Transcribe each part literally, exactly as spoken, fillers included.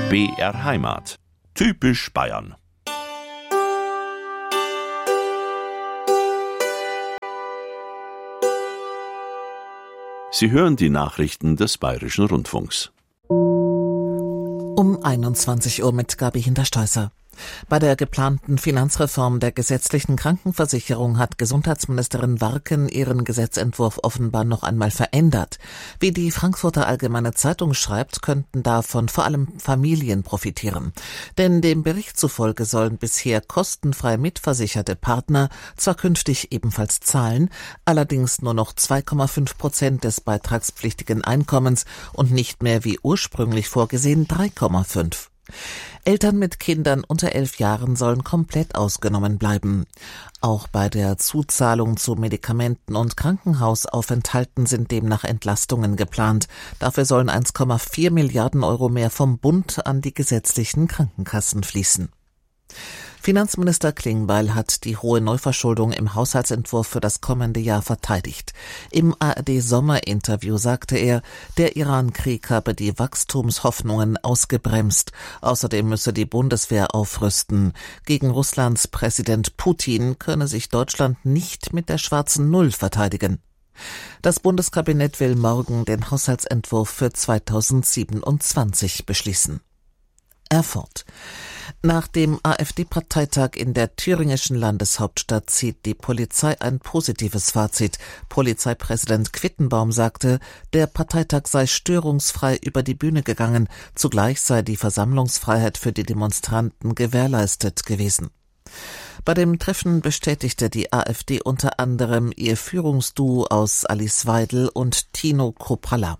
B R Heimat. Typisch Bayern. Sie hören die Nachrichten des Bayerischen Rundfunks. Um einundzwanzig Uhr mit Gabi Hintersteußer. Bei der geplanten Finanzreform der gesetzlichen Krankenversicherung hat Gesundheitsministerin Warken ihren Gesetzentwurf offenbar noch einmal verändert. Wie die Frankfurter Allgemeine Zeitung schreibt, könnten davon vor allem Familien profitieren. Denn dem Bericht zufolge sollen bisher kostenfrei mitversicherte Partner zwar künftig ebenfalls zahlen, allerdings nur noch zwei Komma fünf Prozent des beitragspflichtigen Einkommens und nicht mehr wie ursprünglich vorgesehen drei Komma fünf. Eltern mit Kindern unter elf Jahren sollen komplett ausgenommen bleiben. Auch bei der Zuzahlung zu Medikamenten und Krankenhausaufenthalten sind demnach Entlastungen geplant. Dafür sollen eins Komma vier Milliarden Euro mehr vom Bund an die gesetzlichen Krankenkassen fließen. Finanzminister Klingbeil hat die hohe Neuverschuldung im Haushaltsentwurf für das kommende Jahr verteidigt. Im A R D-Sommerinterview sagte er, der Iran-Krieg habe die Wachstumshoffnungen ausgebremst. Außerdem müsse die Bundeswehr aufrüsten. Gegen Russlands Präsident Putin könne sich Deutschland nicht mit der schwarzen Null verteidigen. Das Bundeskabinett will morgen den Haushaltsentwurf für zweitausendsiebenundzwanzig beschließen. Erfurt. Nach dem AfD-Parteitag in der thüringischen Landeshauptstadt zieht die Polizei ein positives Fazit. Polizeipräsident Quittenbaum sagte, der Parteitag sei störungsfrei über die Bühne gegangen. Zugleich sei die Versammlungsfreiheit für die Demonstranten gewährleistet gewesen. Bei dem Treffen bestätigte die AfD unter anderem ihr Führungsduo aus Alice Weidel und Tino Kruppalla.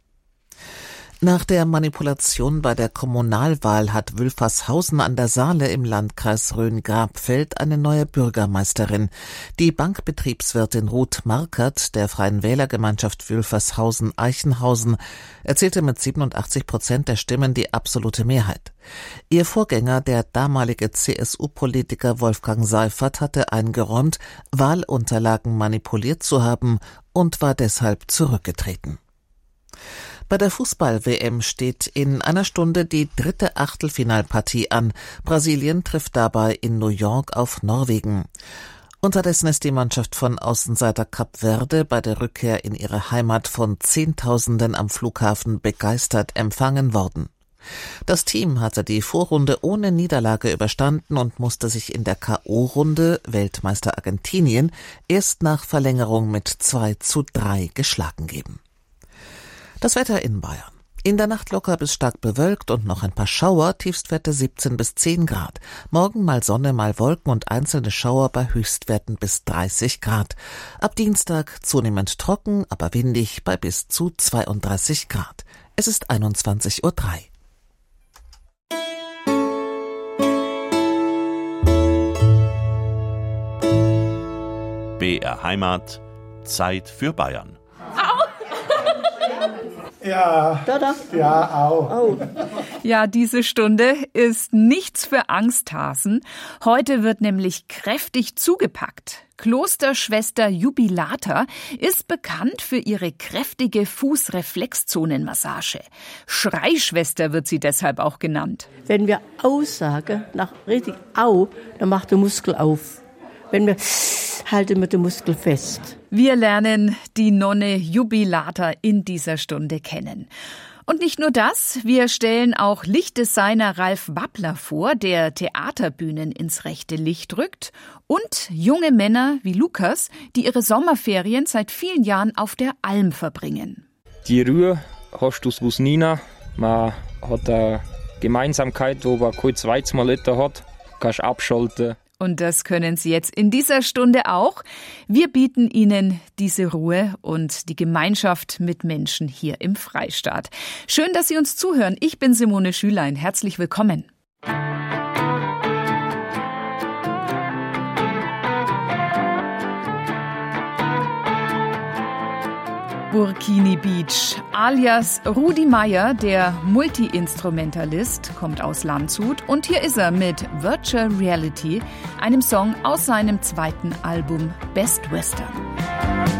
Nach der Manipulation bei der Kommunalwahl hat Wülfershausen an der Saale im Landkreis Rhön-Grabfeld eine neue Bürgermeisterin. Die Bankbetriebswirtin Ruth Markert der Freien Wählergemeinschaft Wülfershausen-Eichenhausen erzielte mit siebenundachtzig Prozent der Stimmen die absolute Mehrheit. Ihr Vorgänger, der damalige C S U-Politiker Wolfgang Seifert, hatte eingeräumt, Wahlunterlagen manipuliert zu haben und war deshalb zurückgetreten. Bei der Fußball-W M steht in einer Stunde die dritte Achtelfinalpartie an. Brasilien trifft dabei in New York auf Norwegen. Unterdessen ist die Mannschaft von Außenseiter Kap Verde bei der Rückkehr in ihre Heimat von Zehntausenden am Flughafen begeistert empfangen worden. Das Team hatte die Vorrunde ohne Niederlage überstanden und musste sich in der K O-Runde, Weltmeister Argentinien, erst nach Verlängerung mit zwei zu drei geschlagen geben. Das Wetter in Bayern. In der Nacht locker bis stark bewölkt und noch ein paar Schauer, Tiefstwerte siebzehn bis zehn Grad. Morgen mal Sonne, mal Wolken und einzelne Schauer bei Höchstwerten bis dreißig Grad. Ab Dienstag zunehmend trocken, aber windig bei bis zu zweiunddreißig Grad. Es ist einundzwanzig Uhr drei. B R Heimat. Zeit für Bayern. Ja, Da, da. ja, auch. Oh. Ja, diese Stunde ist nichts für Angsthasen. Heute wird nämlich kräftig zugepackt. Klosterschwester Jubilata ist bekannt für ihre kräftige Fußreflexzonenmassage. Schreischwester wird sie deshalb auch genannt. Wenn wir aussagen, nach richtig au, dann macht der Muskel auf. Wenn wir halten wir den Muskel fest. Wir lernen die Nonne Jubilata in dieser Stunde kennen. Und nicht nur das, wir stellen auch Lichtdesigner Ralf Wappler vor, der Theaterbühnen ins rechte Licht rückt, und junge Männer wie Lukas, die ihre Sommerferien seit vielen Jahren auf der Alm verbringen. Die Ruhe hast du aus Nina. Man hat eine Gemeinsamkeit, wo man kurz Weizmalette hat, kannst abschalten. Und das können Sie jetzt in dieser Stunde auch. Wir bieten Ihnen diese Ruhe und die Gemeinschaft mit Menschen hier im Freistaat. Schön, dass Sie uns zuhören. Ich bin Simone Schülein. Herzlich willkommen. Burkini Beach, alias Rudi Meier, der Multi-Instrumentalist, kommt aus Landshut und hier ist er mit Virtual Reality, einem Song aus seinem zweiten Album Best Western.